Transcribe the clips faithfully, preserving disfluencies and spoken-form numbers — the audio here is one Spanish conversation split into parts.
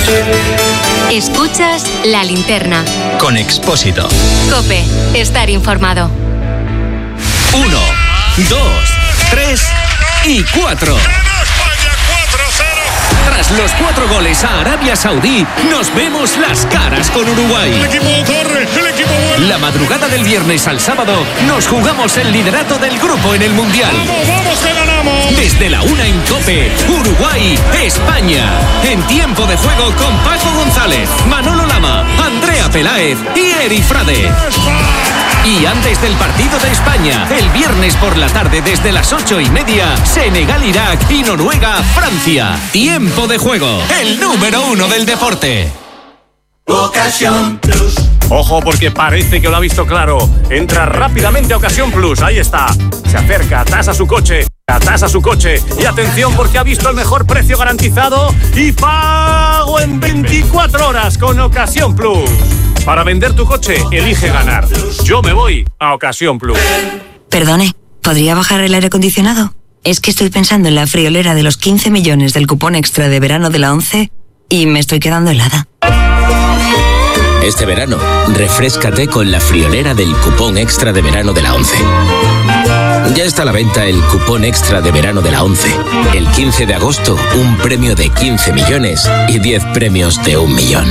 Escuchas La Linterna. Con Expósito. COPE. Estar informado. Uno, dos, tres y cuatro. Tras los cuatro goles a Arabia Saudí, nos vemos las caras con Uruguay. El equipo corre, el equipo vuelve. La madrugada del viernes al sábado nos jugamos el liderato del grupo en el Mundial. ¡Vamos, vamos, que ganamos! Desde la una en COPE, Uruguay, España. En tiempo de juego con Paco González, Manolo Lama, Andrea Peláez y Eri Frade. Y antes del partido de España, el viernes por la tarde desde las ocho y media, Senegal-Irak y Noruega-Francia. Tiempo de juego, el número uno del deporte. Ocasión Plus. Ojo, porque parece que lo ha visto claro. Entra rápidamente a Ocasión Plus, ahí está. Se acerca, tasa su coche, atasa su coche. Y atención, porque ha visto el mejor precio garantizado y pago en veinticuatro horas con Ocasión Plus. Para vender tu coche, elige ganar. Yo me voy a Ocasión Plus. Perdone, ¿podría bajar el aire acondicionado? Es que estoy pensando en la friolera de los quince millones del cupón extra de verano de la ONCE y me estoy quedando helada. Este verano, refréscate con la friolera del cupón extra de verano de la ONCE. Ya está a la venta el cupón extra de verano de la ONCE. El quince de agosto, un premio de quince millones y diez premios de un millón.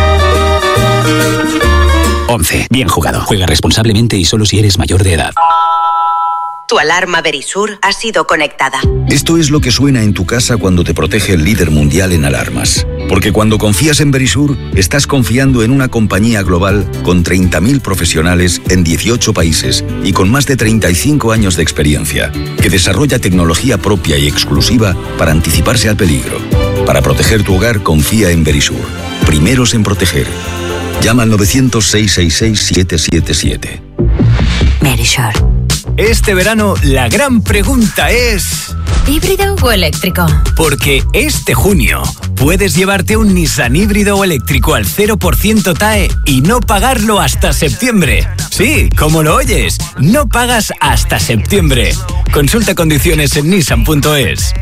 ONCE. Bien jugado. Juega responsablemente y solo si eres mayor de edad. Tu alarma Verisur ha sido conectada. Esto es lo que suena en tu casa cuando te protege el líder mundial en alarmas. Porque cuando confías en Verisur, estás confiando en una compañía global con treinta mil profesionales en dieciocho países y con más de treinta y cinco años de experiencia, que desarrolla tecnología propia y exclusiva para anticiparse al peligro. Para proteger tu hogar, confía en Verisur. Primeros en proteger. Llama al novecientos, seiscientos sesenta y seis, siete siete siete. Verisur. Este verano la gran pregunta es... ¿híbrido o eléctrico? Porque este junio puedes llevarte un Nissan híbrido o eléctrico al cero por ciento T A E y no pagarlo hasta septiembre. Sí, como lo oyes, no pagas hasta septiembre. Consulta condiciones en nissan punto es.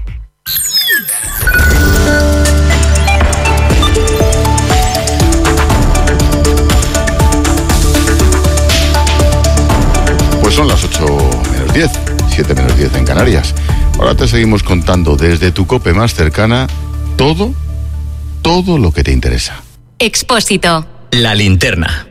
Son las ocho menos diez, siete menos diez en Canarias. Ahora te seguimos contando desde tu COPE más cercana todo, todo lo que te interesa. Expósito. La Linterna.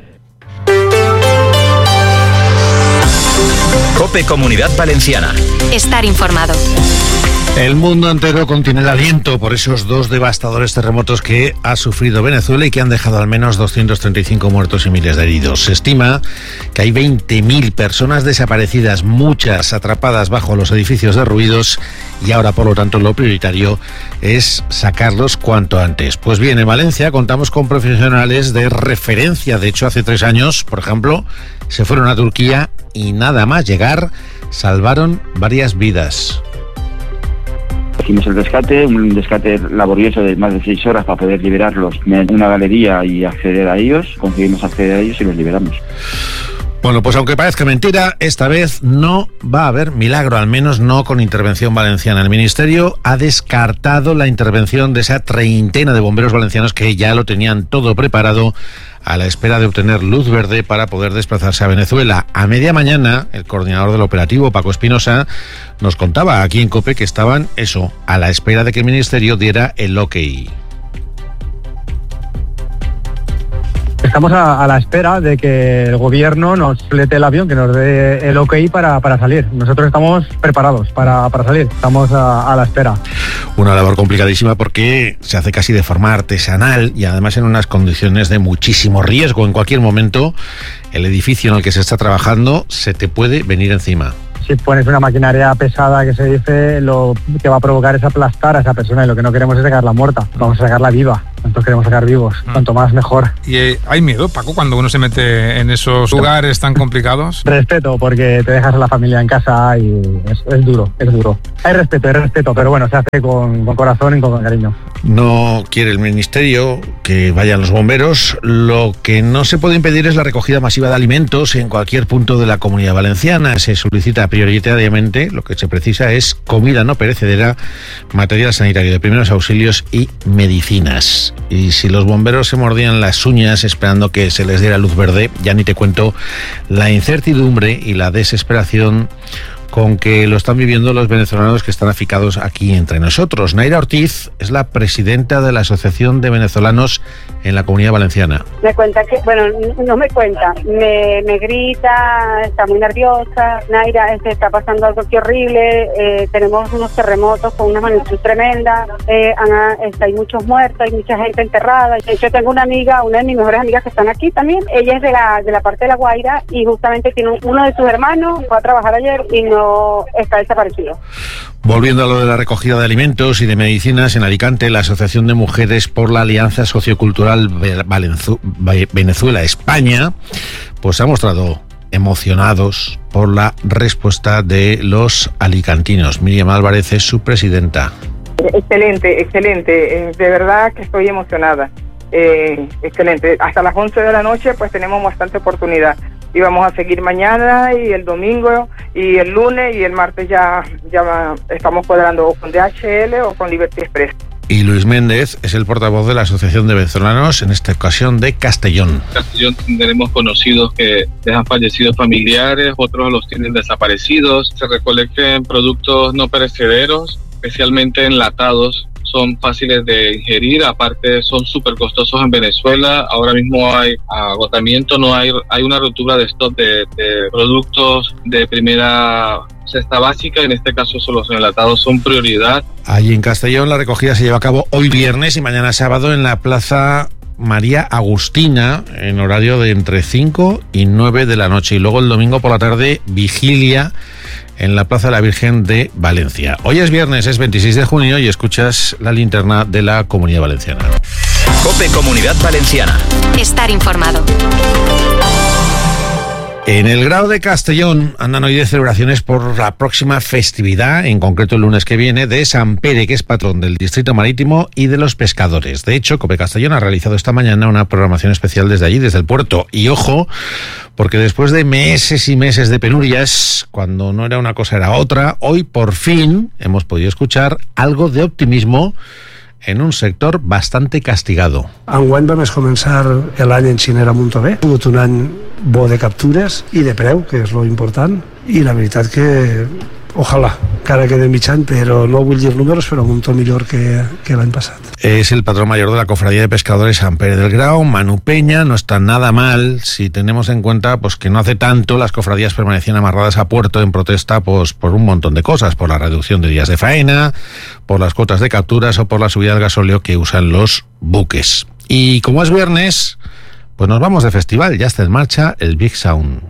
COPE Comunidad Valenciana. Estar informado. El mundo entero contiene el aliento por esos dos devastadores terremotos que ha sufrido Venezuela y que han dejado al menos doscientos treinta y cinco muertos y miles de heridos. Se estima que hay veinte mil personas desaparecidas, muchas atrapadas bajo los edificios derruidos, y ahora, por lo tanto, lo prioritario es sacarlos cuanto antes. Pues bien, en Valencia contamos con profesionales de referencia. De hecho, hace tres años, por ejemplo, se fueron a Turquía y nada más llegar salvaron varias vidas. Hicimos el rescate, un rescate laborioso de más de seis horas para poder liberarlos en una galería y acceder a ellos. Conseguimos acceder a ellos y los liberamos. Bueno, pues aunque parezca mentira, esta vez no va a haber milagro, al menos no con intervención valenciana. El Ministerio ha descartado la intervención de esa treintena de bomberos valencianos que ya lo tenían todo preparado a la espera de obtener luz verde para poder desplazarse a Venezuela. A media mañana, el coordinador del operativo, Paco Espinosa, nos contaba aquí en COPE que estaban, eso, a la espera de que el Ministerio diera el ok. Estamos a, a la espera de que el gobierno nos flete el avión, que nos dé el ok para, para salir. Nosotros estamos preparados para, para salir, estamos a, a la espera. Una labor complicadísima porque se hace casi de forma artesanal y además en unas condiciones de muchísimo riesgo. En cualquier momento, el edificio en el que se está trabajando se te puede venir encima. Si pones una maquinaria pesada, que se dice, lo que va a provocar es aplastar a esa persona, y lo que no queremos es sacarla muerta, vamos a sacarla viva. Nosotros queremos sacar vivos, mm. cuanto más mejor. ¿Y eh, hay miedo, Paco, cuando uno se mete en esos lugares tan complicados? Respeto, porque te dejas a la familia en casa y es, es duro, es duro. Hay respeto, hay respeto, pero bueno, se hace con, con corazón y con cariño. No quiere el Ministerio que vayan los bomberos. Lo que no se puede impedir es la recogida masiva de alimentos en cualquier punto de la Comunidad Valenciana. Se solicita prioritariamente, lo que se precisa es comida no perecedera, material sanitario de primeros auxilios y medicinas. Y si los bomberos se mordían las uñas esperando que se les diera luz verde, ya ni te cuento la incertidumbre y la desesperación con que lo están viviendo los venezolanos que están aficados aquí entre nosotros. Naira Ortiz es la presidenta de la Asociación de Venezolanos en la Comunidad Valenciana. Me cuenta que, bueno, no me cuenta, me, me grita, está muy nerviosa. Naira, este, está pasando algo que horrible, eh, tenemos unos terremotos con una magnitud tremenda, eh, han, está, hay muchos muertos, hay mucha gente enterrada. Yo tengo una amiga, una de mis mejores amigas que están aquí también, ella es de la, de la parte de La Guaira y justamente tiene un, uno de sus hermanos, fue a trabajar ayer y no está desaparecido. Volviendo a lo de la recogida de alimentos y de medicinas, en Alicante, la Asociación de Mujeres por la Alianza Sociocultural Venezuela-España, pues se ha mostrado emocionados por la respuesta de los alicantinos. Miriam Álvarez es su presidenta. Excelente, excelente. Eh, de verdad que estoy emocionada. Eh, excelente. Hasta las once de la noche pues tenemos bastante oportunidad. Y vamos a seguir mañana y el domingo y el lunes y el martes ya, ya estamos cuadrando o con D H L o con Liberty Express. Y Luis Méndez es el portavoz de la Asociación de Venezolanos, en esta ocasión de Castellón. En Castellón tenemos conocidos que dejan fallecidos familiares, otros los tienen desaparecidos. Se recolecten productos no perecederos, especialmente enlatados. Son fáciles de ingerir, aparte son súper costosos en Venezuela. Ahora mismo hay agotamiento, no hay hay una ruptura de stock de, de productos de primera cesta básica. En este caso solo los enlatados son prioridad. Allí en Castellón la recogida se lleva a cabo hoy viernes y mañana sábado en la Plaza María Agustina, en horario de entre cinco y nueve de la noche. Y luego el domingo por la tarde, vigilia en la Plaza de la Virgen de Valencia. Hoy es viernes, es veintiséis de junio y escuchas la linterna de la Comunidad Valenciana. COPE Comunidad Valenciana. Estar informado. En el Grao de Castellón andan hoy de celebraciones por la próxima festividad, en concreto el lunes que viene, de San Pere, que es patrón del Distrito Marítimo y de los pescadores. De hecho, COPE Castellón ha realizado esta mañana una programación especial desde allí, desde el puerto. Y ojo, porque después de meses y meses de penurias, cuando no era una cosa era otra, hoy por fin hemos podido escuchar algo de optimismo en un sector bastante castigado. Enguany vam començar l'any en Xinera molt bé, ha hagut un any bo de captures i de preu, que és lo important, i la veritat que ojalà, encara quede mig any, però no vull dir números, però un to millor que, que l'any passat. Es el patrón mayor de la Cofradía de Pescadores San Pere del Grao, Manu Peña. No está nada mal si tenemos en cuenta pues que no hace tanto las cofradías permanecían amarradas a puerto en protesta pues por un montón de cosas, por la reducción de días de faena, por las cuotas de capturas o por la subida del gasóleo que usan los buques. Y como es viernes, pues nos vamos de festival, ya está en marcha el Big Sound.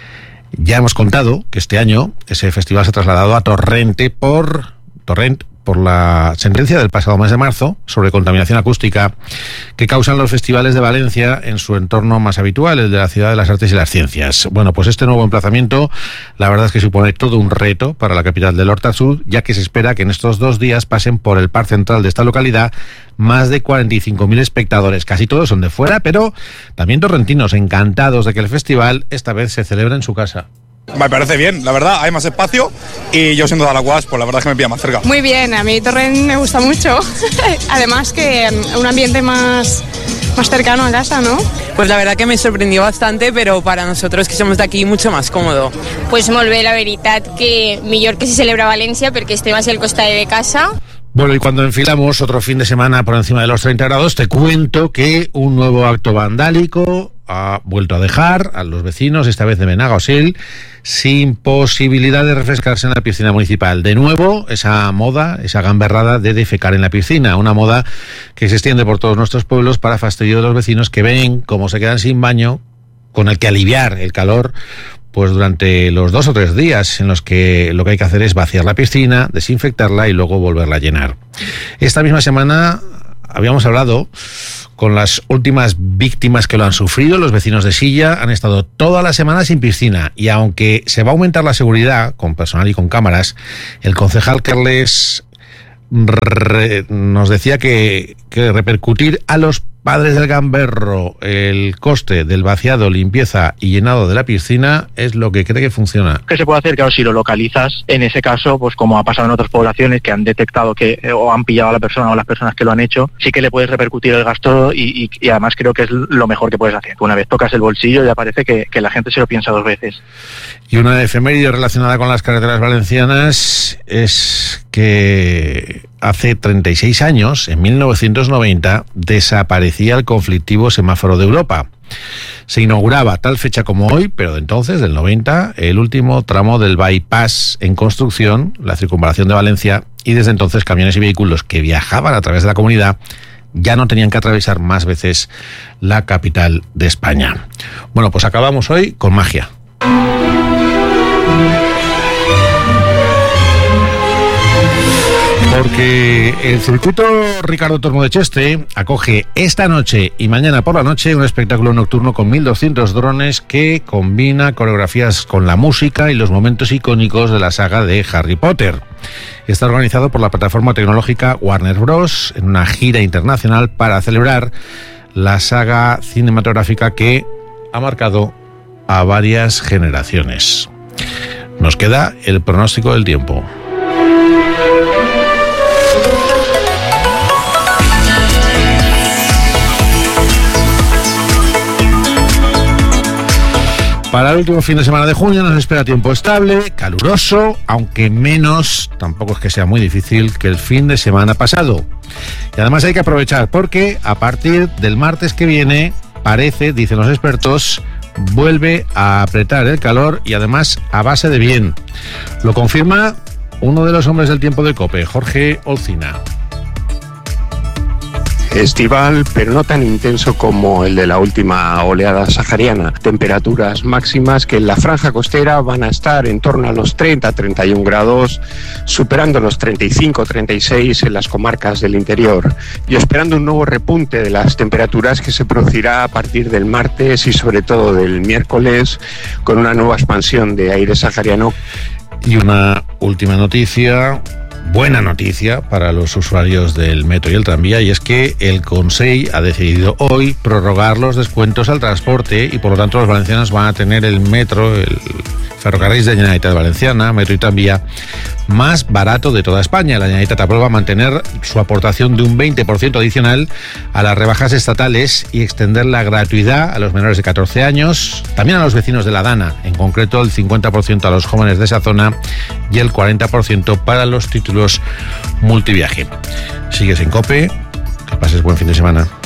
Ya hemos contado que este año ese festival se ha trasladado a Torrente por Torrent por la sentencia del pasado mes de marzo sobre contaminación acústica que causan los festivales de Valencia en su entorno más habitual, el de la Ciudad de las Artes y las Ciencias. Bueno, pues este nuevo emplazamiento, la verdad es que supone todo un reto para la capital del Horta Sur, ya que se espera que en estos dos días pasen por el parque central de esta localidad más de cuarenta y cinco mil espectadores. Casi todos son de fuera, pero también torrentinos encantados de que el festival esta vez se celebre en su casa. Me parece bien, la verdad, hay más espacio y yo siendo de Alaguas, pues la verdad es que me pilla más cerca. Muy bien, a mí Torrent me gusta mucho, además que un ambiente más, más cercano a casa, ¿no? Pues la verdad que me sorprendió bastante, pero para nosotros que somos de aquí mucho más cómodo. Pues molt bé, la veritat que millor que se celebra a València perquè estem al costat de casa. Bueno, y cuando enfilamos otro fin de semana por encima de los treinta grados, te cuento que un nuevo acto vandálico ha vuelto a dejar a los vecinos, esta vez de Benagosil, sin posibilidad de refrescarse en la piscina municipal. De nuevo, esa moda, esa gamberrada de defecar en la piscina, una moda que se extiende por todos nuestros pueblos para fastidio de los vecinos que ven cómo se quedan sin baño, con el que aliviar el calor pues durante los dos o tres días en los que lo que hay que hacer es vaciar la piscina, desinfectarla y luego volverla a llenar. Esta misma semana habíamos hablado con las últimas víctimas que lo han sufrido. Los vecinos de Silla han estado toda la semana sin piscina y aunque se va a aumentar la seguridad con personal y con cámaras, el concejal Carles Re, nos decía que, que repercutir a los padres del gamberro, el coste del vaciado, limpieza y llenado de la piscina es lo que cree que funciona. ¿Qué se puede hacer? Claro, si lo localizas, en ese caso, pues como ha pasado en otras poblaciones que han detectado que eh, o han pillado a la persona o las personas que lo han hecho, sí que le puedes repercutir el gasto y, y, y además creo que es lo mejor que puedes hacer. Una vez tocas el bolsillo ya parece que, que la gente se lo piensa dos veces. Y una efeméride relacionada con las carreteras valencianas es que hace treinta y seis años, en mil novecientos noventa, desaparecía el conflictivo semáforo de Europa. Se inauguraba tal fecha como hoy, pero de entonces, del noventa, el último tramo del bypass en construcción, la circunvalación de Valencia, y desde entonces camiones y vehículos que viajaban a través de la comunidad ya no tenían que atravesar más veces la capital de España. Bueno, pues acabamos hoy con magia. Porque el circuito Ricardo Tormo de Cheste acoge esta noche y mañana por la noche un espectáculo nocturno con mil doscientos drones que combina coreografías con la música y los momentos icónicos de la saga de Harry Potter. Está organizado por la plataforma tecnológica Warner Bros. En una gira internacional para celebrar la saga cinematográfica que ha marcado a varias generaciones. Nos queda el pronóstico del tiempo. Para el último fin de semana de junio nos espera tiempo estable, caluroso, aunque menos, tampoco es que sea muy difícil, que el fin de semana pasado. Y además hay que aprovechar porque a partir del martes que viene, parece, dicen los expertos, vuelve a apretar el calor y además a base de bien. Lo confirma uno de los hombres del tiempo de COPE, Jorge Olcina. Estival, pero no tan intenso como el de la última oleada sahariana. Temperaturas máximas que en la franja costera van a estar en torno a los treinta a treinta y un grados, superando los treinta y cinco a treinta y seis en las comarcas del interior, y esperando un nuevo repunte de las temperaturas que se producirá a partir del martes y sobre todo del miércoles, con una nueva expansión de aire sahariano. Y una última noticia, buena noticia para los usuarios del metro y el tranvía, y es que el Consell ha decidido hoy prorrogar los descuentos al transporte y por lo tanto los valencianos van a tener el metro, el Ferrocarrils de Generalitat Valenciana, metro y tranvía, más barato de toda España. La Generalitat aprueba mantener su aportación de un veinte por ciento adicional a las rebajas estatales y extender la gratuidad a los menores de catorce años, también a los vecinos de la Dana, en concreto el cincuenta por ciento a los jóvenes de esa zona y el cuarenta por ciento para los títulos multiviaje. Sigues en COPE, que pases buen fin de semana.